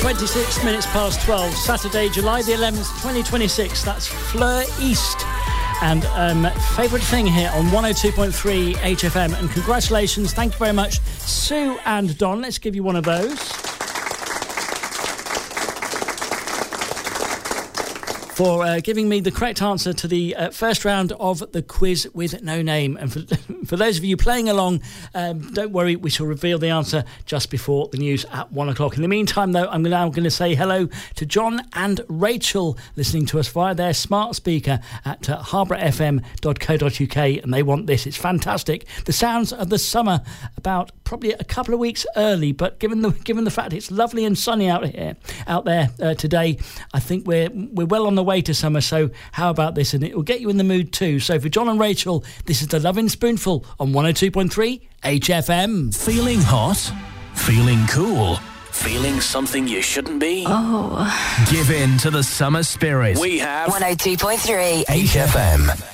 26 minutes past 12, Saturday, July the 11th, 2026. That's Fleur East. And favourite thing here on 102.3 HFM. And congratulations, thank you very much, Sue and Don. Let's give you one of those. For giving me the correct answer to the first round of the quiz with no name. And for those of you playing along, don't worry, we shall reveal the answer just before the news at 1 o'clock. In the meantime, though, I'm now going to say hello to John and Rachel listening to us via their smart speaker at harbourfm.co.uk, and they want this. It's fantastic. The sounds of the summer, about probably a couple of weeks early, but given the fact it's lovely and sunny out there today, I think we're well on the way to summer. So how about this? And it will get you in the mood too. So for John and Rachel, this is the Lovin' Spoonful on 102.3 HFM. Feeling hot? Feeling cool? Feeling something you shouldn't be? Oh. Give in to the summer spirit. We have 102.3 HFM.